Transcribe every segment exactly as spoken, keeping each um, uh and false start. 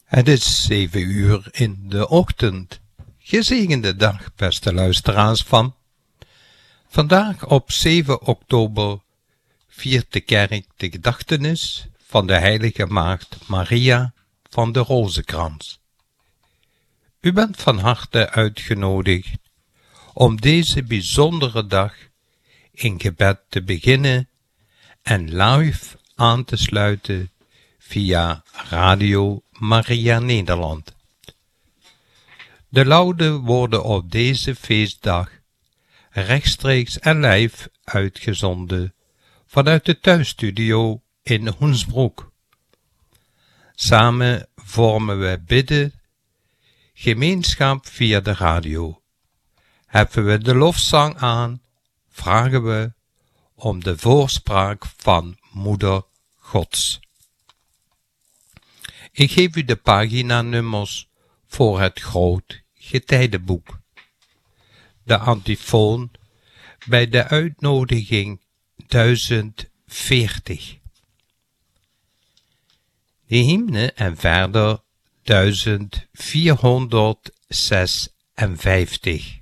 Het is zeven uur in de ochtend. Gezegende dag, beste luisteraars van. Vandaag op zeven oktober viert de kerk de gedachtenis van de heilige maagd Maria van de Rozenkrans. U bent van harte uitgenodigd om deze bijzondere dag in gebed te beginnen en live aan te sluiten via Radio Maria Nederland. De lauden worden op deze feestdag rechtstreeks en live uitgezonden vanuit de thuisstudio in Hoensbroek. Samen vormen we bidden, gemeenschap via de radio. Heffen we de lofzang aan, vragen we om de voorspraak van Moeder Gods. Ik geef u de paginanummers voor het groot getijdenboek. De antifoon bij de uitnodiging duizend veertig. De hymne en verder duizend vierhonderdzesenvijftig.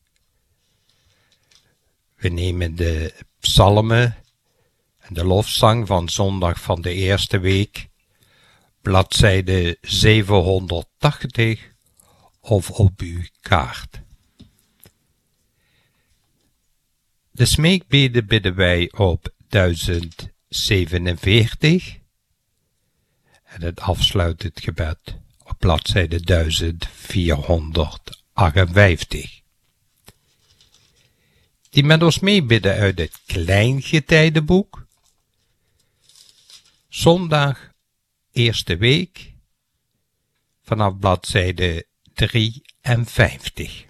We nemen de psalmen en de lofzang van zondag van de eerste week, bladzijde zevenhonderdtachtig of op uw kaart. De smeekbeden bidden wij op duizend zevenenveertig en het afsluitend gebed op bladzijde duizend vierhonderdachtenvijftig. Die met ons meebidden uit het Kleingetijdenboek. Zondag, eerste week, vanaf bladzijde drieënvijftig.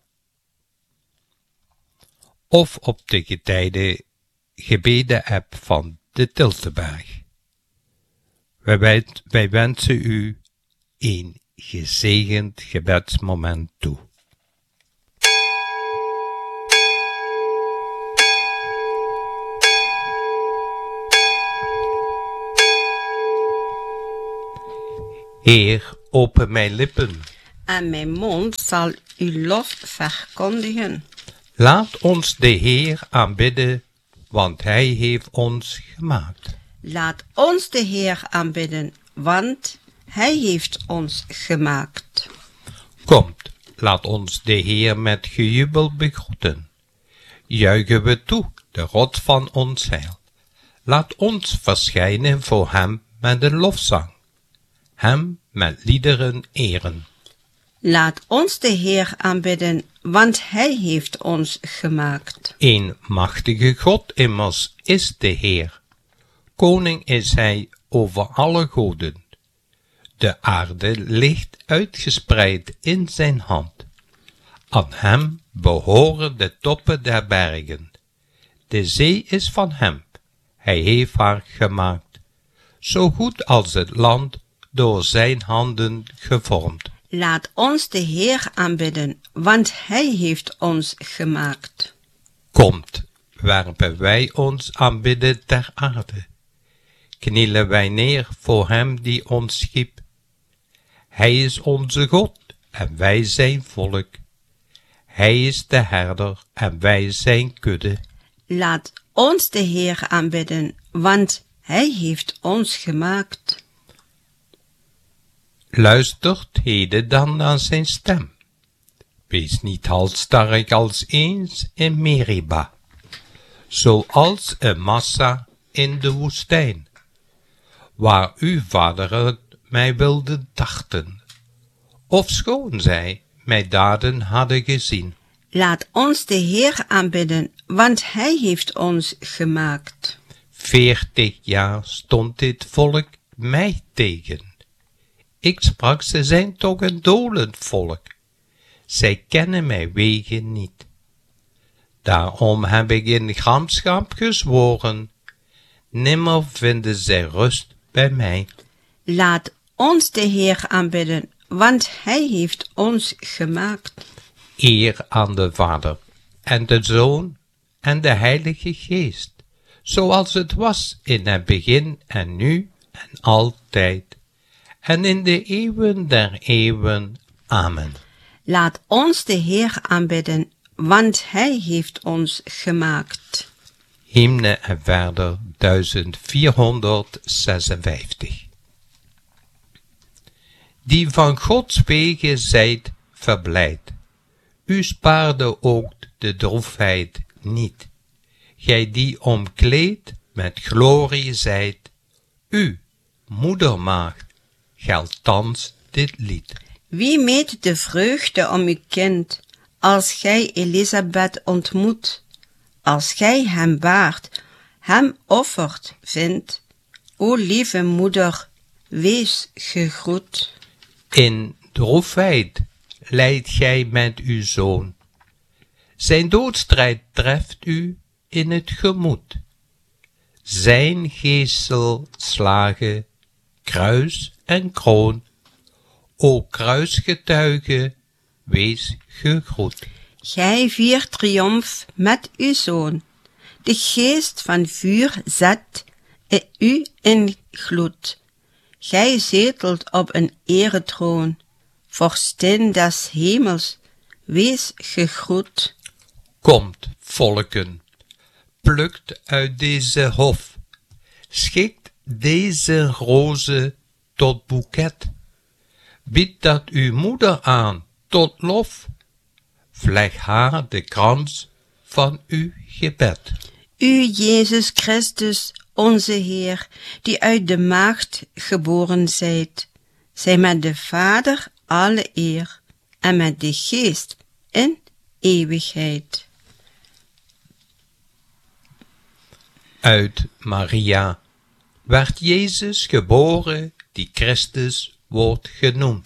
Of op de getijden gebeden-app van de Tilteberg. Wij, wij wensen u een gezegend gebedsmoment toe. Heer, open mijn lippen. En mijn mond zal uw lof verkondigen. Laat ons de Heer aanbidden, want Hij heeft ons gemaakt. Laat ons de Heer aanbidden, want Hij heeft ons gemaakt. Komt, laat ons de Heer met gejubel begroeten. Juichen we toe, de rots van ons heil. Laat ons verschijnen voor Hem met een lofzang. Hem met liederen eren. Laat ons de Heer aanbidden, want Hij heeft ons gemaakt. Een machtige God immers is de Heer. Koning is Hij over alle goden. De aarde ligt uitgespreid in zijn hand. Aan Hem behoren de toppen der bergen. De zee is van Hem. Hij heeft haar gemaakt. Zo goed als het land door zijn handen gevormd. Laat ons de Heer aanbidden, want Hij heeft ons gemaakt. Komt, werpen wij ons aanbidden ter aarde. Knielen wij neer voor Hem die ons schiep. Hij is onze God en wij zijn volk. Hij is de herder en wij zijn kudde. Laat ons de Heer aanbidden, want Hij heeft ons gemaakt. Luistert heden dan naar zijn stem. Wees niet halsstarrig als eens in Meriba, zoals een massa in de woestijn, waar uw vaderen mij wilden tarten, ofschoon zij mijn daden hadden gezien. Laat ons de Heer aanbidden, want Hij heeft ons gemaakt. Veertig jaar stond dit volk mij tegen. Ik sprak, ze zijn toch een dolend volk. Zij kennen mijn wegen niet. Daarom heb ik in gramschap gezworen, nimmer vinden zij rust bij mij. Laat ons de Heer aanbidden, want Hij heeft ons gemaakt. Eer aan de Vader en de Zoon en de Heilige Geest, zoals het was in het begin en nu en altijd en in de eeuwen der eeuwen. Amen. Laat ons de Heer aanbidden, want Hij heeft ons gemaakt. Hymne en verder duizend vierhonderdzesenvijftig. Die van Gods wegen zijt verblijd. U spaarde ook de droefheid niet. Gij die omkleed met glorie zijt, u, moedermaagd, geldt thans dit lied. Wie meet de vreugde om uw kind, als gij Elisabeth ontmoet, als gij hem baart, hem offert vindt, o lieve moeder, wees gegroet. In droefheid lijdt gij met uw zoon. Zijn doodstrijd treft u in het gemoed. Zijn geeselslagen, kruis en kroon, o kruisgetuige, wees gegroet. Gij viert triomf met uw zoon. De geest van vuur zet u in gloed. Gij zetelt op een eretroon. Vorstin des hemels, wees gegroet. Komt, volken, plukt uit deze hof, schikt deze roze tot boeket, biedt dat uw moeder aan tot lof, vleg haar de krans van uw gebed. U, Jezus Christus, onze Heer, die uit de maagd geboren zijt, zij met de Vader alle eer en met de Geest in eeuwigheid. Uit Maria werd Jezus geboren, die Christus wordt genoemd.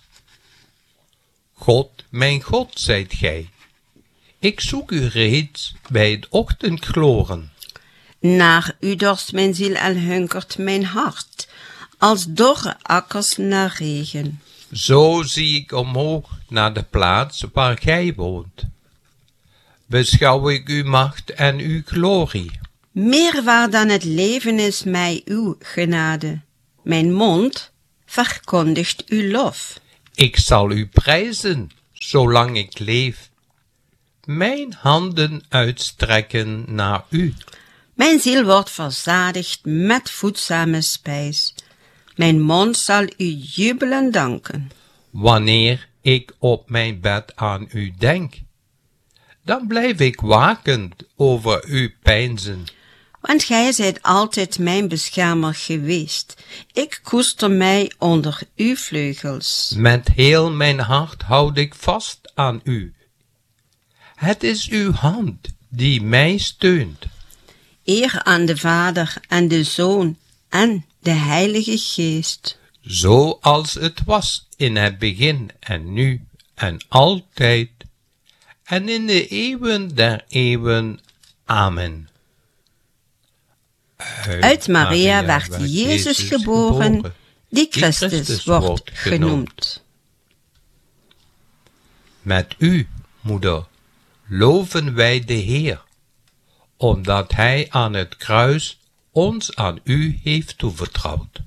God, mijn God, zijt gij. Ik zoek u reeds bij het ochtendgloren. Naar u dorst mijn ziel en hunkert mijn hart, als dorre akkers naar regen. Zo zie ik omhoog naar de plaats waar gij woont. Beschouw ik uw macht en uw glorie. Meer waar dan het leven is mij uw genade. Mijn mond verkondigt uw lof. Ik zal u prijzen, zolang ik leef. Mijn handen uitstrekken naar u. Mijn ziel wordt verzadigd met voedzame spijs. Mijn mond zal u jubelen danken. Wanneer ik op mijn bed aan u denk, dan blijf ik wakend over uw peinzen. Want gij zijt altijd mijn beschermer geweest. Ik koester mij onder uw vleugels. Met heel mijn hart houd ik vast aan u. Het is uw hand die mij steunt. Eer aan de Vader en de Zoon en de Heilige Geest. Zoals het was in het begin en nu en altijd en in de eeuwen der eeuwen. Amen. Uit, Uit Maria, Maria werd Jezus, Jezus geboren, geboren, die Christus, die Christus wordt, wordt genoemd. genoemd. Met u, moeder, loven wij de Heer, omdat Hij aan het kruis ons aan u heeft toevertrouwd.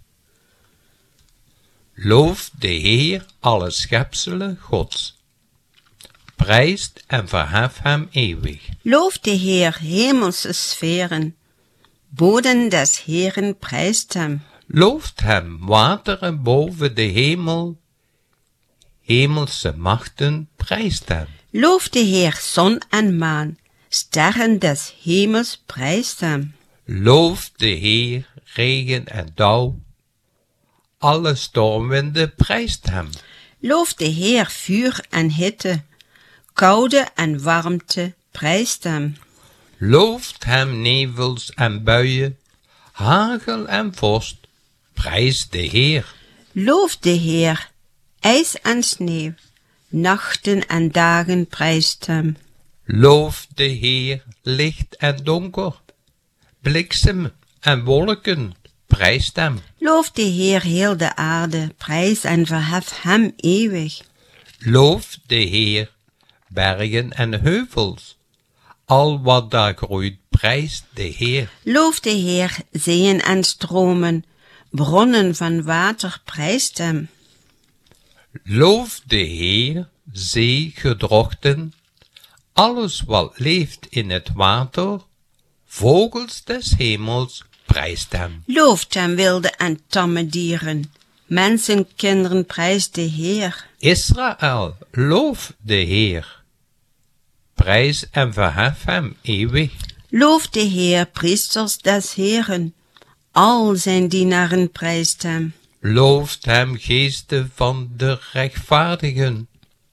Loof de Heer alle schepselen Gods. Prijst en verhef hem eeuwig. Loof de Heer hemelse sferen. Boden des Heeren prijst hem. Looft hem wateren boven de hemel. Hemelse machten prijst hem. Loof de Heer zon en maan. Sterren des hemels prijst hem. Loof de Heer regen en dauw. Alle stormwinden prijst hem. Loof de Heer vuur en hitte. Koude en warmte prijst hem. Looft hem nevels en buien, hagel en vorst, prijs de Heer. Loof de Heer, ijs en sneeuw, nachten en dagen prijst hem. Loof de Heer, licht en donker, bliksem en wolken, prijst hem. Loof de Heer heel de aarde, prijs en verhef hem eeuwig. Loof de Heer, bergen en heuvels, al wat daar groeit, prijst de Heer. Loof de Heer, zeeën en stromen, bronnen van water prijst hem. Loof de Heer, zee, gedrochten, alles wat leeft in het water, vogels des hemels, prijst hem. Looft hem wilde en tamme dieren, mensenkinderen prijst de Heer. Israël, loof de Heer, prijs en verhef hem eeuwig. Loof de Heer, priesters des Heeren, al zijn dienaren prijst hem. Looft hem, geesten van de rechtvaardigen.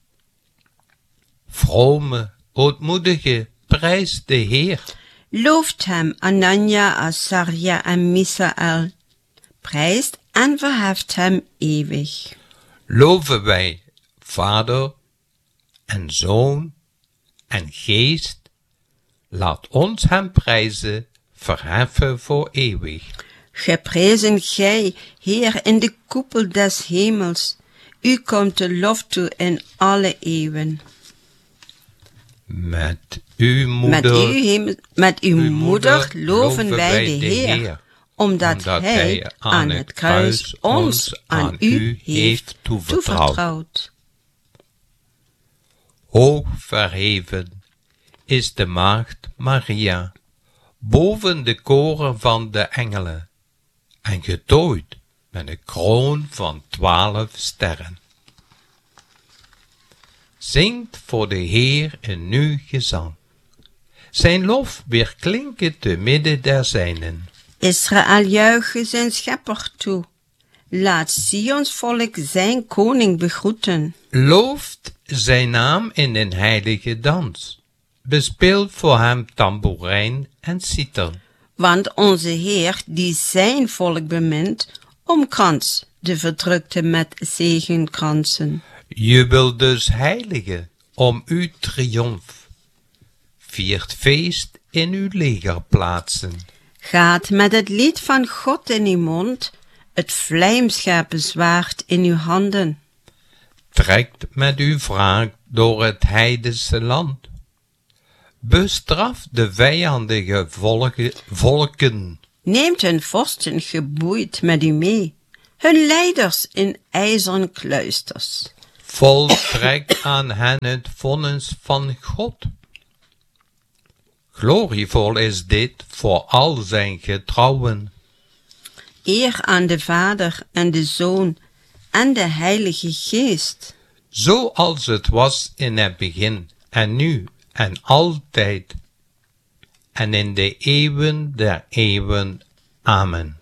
Vrome, ootmoedige, prijs de Heer. Looft hem, Anania, Azaria en Misaël, prijst en verheft hem eeuwig. Loven wij Vader en Zoon en Geest, laat ons hem prijzen, verheffen voor eeuwig. Geprezen gij, Heer, in de koepel des hemels, u komt de lof toe in alle eeuwen. Met uw moeder, Met uw, hemel, met uw, uw moeder, moeder loven wij de Heer, Heer, omdat, omdat hij hij aan het kruis ons aan u heeft toevertrouwd. toevertrouwd. Hoog verheven is de maagd Maria, boven de koren van de engelen, en getooid met een kroon van twaalf sterren. Zingt voor de Heer een nieuw gezang. Zijn lof weerklinkt te midden der zijnen. Israël juiche zijn schepper toe. Laat Sions volk zijn koning begroeten. Looft zijn naam in een heilige dans. Bespeelt voor hem tamboerijn en citer. Want onze Heer, die zijn volk bemint, omkrans de verdrukte met zegenkransen. Jubel dus heilige om uw triomf. Viert feest in uw legerplaatsen. Gaat met het lied van God in uw mond, het vlijmscherpe zwaard in uw handen. Trekt met uw wraak door het heidense land. Bestraf de vijandige volke, volken. Neemt hun vorsten geboeid met u mee, hun leiders in ijzeren kluisters. Voltrekt aan hen het vonnis van God. Glorievol is dit voor al zijn getrouwen. Eer aan de Vader en de Zoon en de Heilige Geest. Zoals het was in het begin en nu en altijd en in de eeuwen der eeuwen. Amen.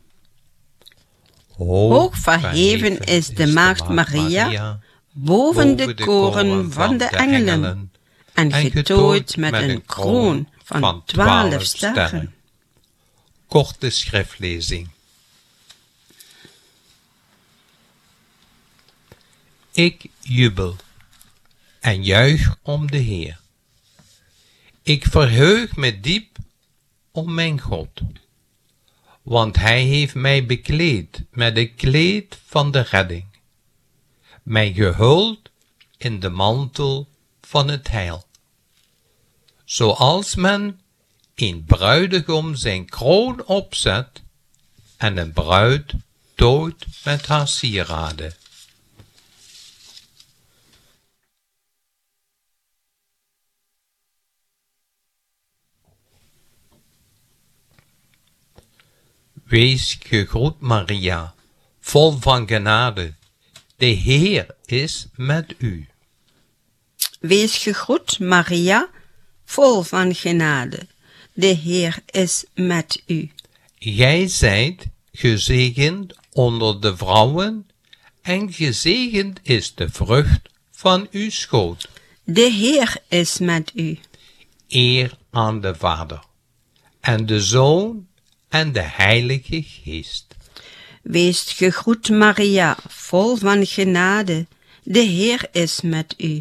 Hoog verheven is de maagd Maria, boven de koren van de engelen, en getooid met een kroon van twaalf sterren. Korte schriftlezing. Ik jubel en juich om de Heer. Ik verheug me diep om mijn God, want hij heeft mij bekleed met het kleed van de redding, mij gehuld in de mantel van het heil. Zoals men een bruidegom zijn kroon opzet en een bruid tooit met haar sieraden. Wees gegroet, Maria, vol van genade, de Heer is met u. Wees gegroet, Maria, vol van genade, de Heer is met u. Gij zijt gezegend onder de vrouwen, en gezegend is de vrucht van uw schoot. De Heer is met u. Eer aan de Vader, en de Zoon, en de Heilige Geest. Wees gegroet, Maria, vol van genade, de Heer is met u.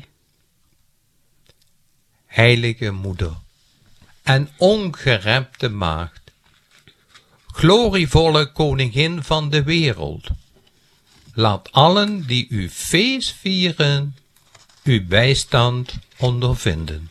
Heilige Moeder en ongeremde Maagd, glorievolle Koningin van de wereld, laat allen die uw feest vieren, uw bijstand ondervinden.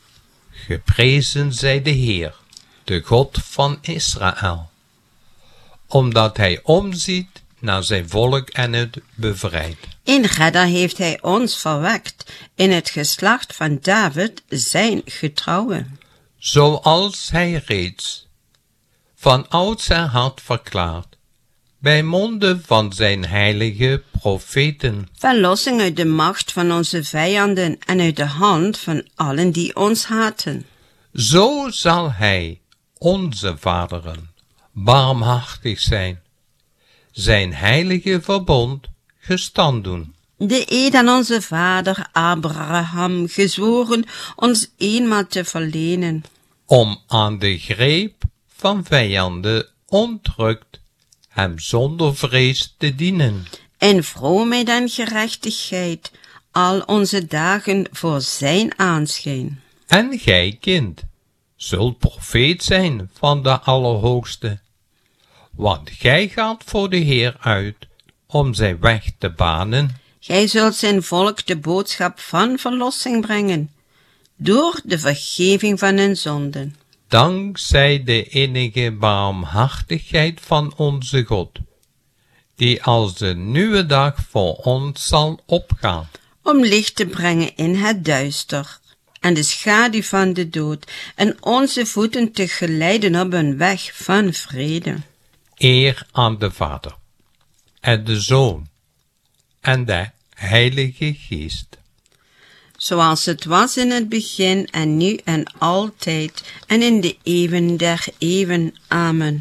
Geprezen zij de Heer, de God van Israël. omdat hij omziet naar zijn volk en het bevrijdt. In redder heeft hij ons verwekt, in het geslacht van David zijn getrouwe. Zoals hij reeds van oudsher had verklaard, bij monden van zijn heilige profeten. Verlossing uit de macht van onze vijanden en uit de hand van allen die ons haten. Zo zal hij, onze vaderen, barmhartig zijn, zijn heilige verbond gestand doen. De eed aan onze vader Abraham gezworen ons eenmaal te verlenen. Om aan de greep van vijanden ontrukt hem zonder vrees te dienen. En vroomheid en gerechtigheid al onze dagen voor zijn aanschijn. En gij, kind, zult profeet zijn van de Allerhoogste, want gij gaat voor de Heer uit om zijn weg te banen. Gij zult zijn volk de boodschap van verlossing brengen, door de vergeving van hun zonden. Dankzij de innige barmhartigheid van onze God, die als een nieuwe dag voor ons zal opgaan. Om licht te brengen in het duister en de schaduw van de dood, en onze voeten te geleiden op een weg van vrede. Eer aan de Vader, en de Zoon, en de Heilige Geest. Zoals het was in het begin en nu en altijd en in de eeuwen der eeuwen. Amen.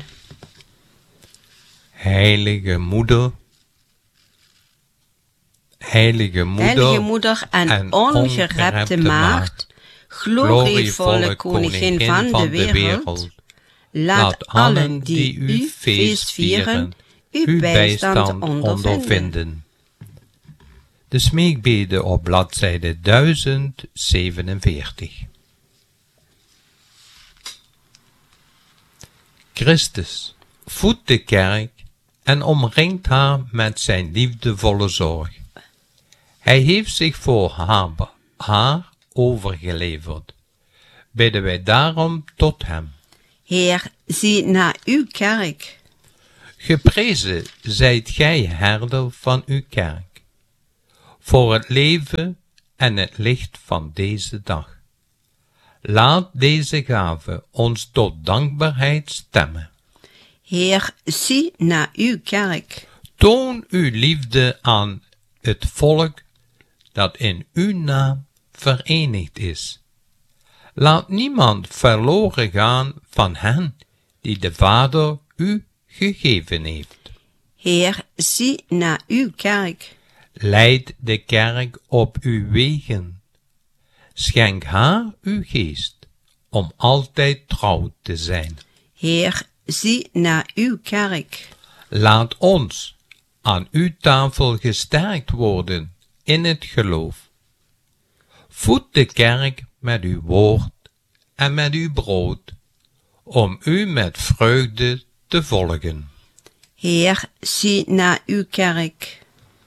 Heilige Moeder, Heilige Moeder, Heilige Moeder en, en ongerepte ongerepte Maagd, glorievolle Koningin van de wereld, laat allen die uw feest vieren, uw bijstand ondervinden. De smeekbede op bladzijde duizend zevenenveertig. Christus voedt de kerk en omringt haar met zijn liefdevolle zorg. Hij heeft zich voor haar, haar overgeleverd. Bidden wij daarom tot hem. Heer, zie naar uw kerk. Geprezen zijt gij, herder van uw kerk, voor het leven en het licht van deze dag. Laat deze gave ons tot dankbaarheid stemmen. Heer, zie naar uw kerk. Toon uw liefde aan het volk dat in uw naam verenigd is. Laat niemand verloren gaan van hen die de Vader u gegeven heeft. Heer, zie naar uw kerk. Leid de kerk op uw wegen. Schenk haar uw geest, om altijd trouw te zijn. Heer, zie naar uw kerk. Laat ons aan uw tafel gesterkt worden in het geloof. Voed de kerk met uw woord en met uw brood, om u met vreugde te volgen. Heer, zie naar uw kerk.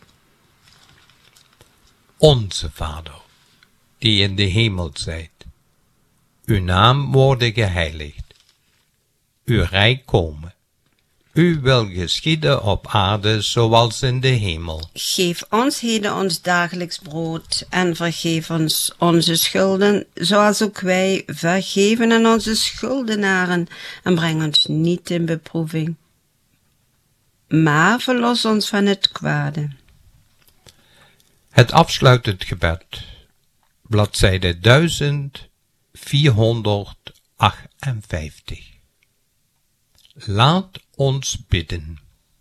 Onze Vader, die in de hemel zijt, uw naam worden geheiligd, uw rijk komen, uw wil geschieden op aarde zoals in de hemel. Geef ons heden ons dagelijks brood en vergeef ons onze schulden, zoals ook wij vergeven aan onze schuldenaren, en breng ons niet in beproeving, maar verlos ons van het kwade. Het afsluitend gebed, bladzijde duizend vierhonderdachtenvijftig. Laat ons bidden.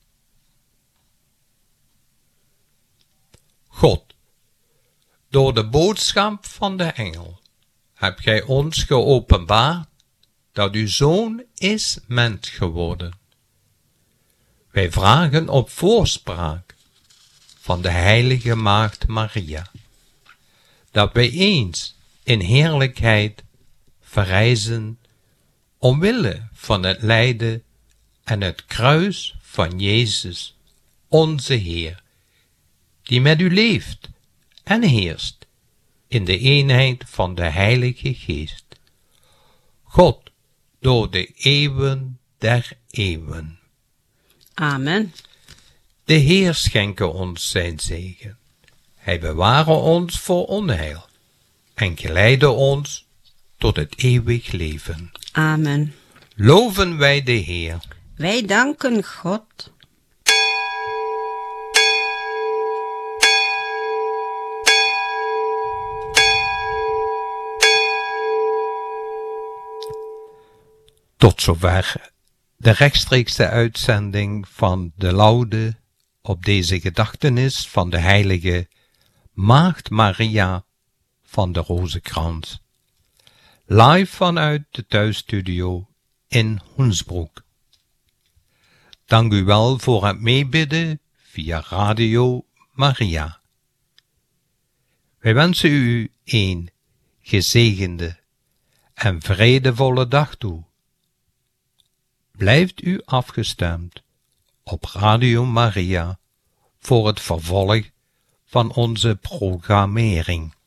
God, door de boodschap van de engel hebt gij ons geopenbaard dat uw Zoon is mens geworden. Wij vragen op voorspraak van de heilige maagd Maria, dat wij eens in heerlijkheid verrijzen omwille van het lijden en het kruis van Jezus, onze Heer, die met u leeft en heerst in de eenheid van de Heilige Geest, God door de eeuwen der eeuwen. Amen. De Heer schenke ons zijn zegen. Hij beware ons voor onheil en geleide ons tot het eeuwig leven. Amen. Loven wij de Heer. Wij danken God. Tot zover de rechtstreekse uitzending van de laude op deze gedachtenis van de heilige Maagd Maria van de Rozenkrans. Live vanuit de thuisstudio in Hoensbroek. Dank u wel voor het meebidden via Radio Maria. Wij wensen u een gezegende en vredevolle dag toe. Blijft u afgestemd op Radio Maria voor het vervolg van onze programmering.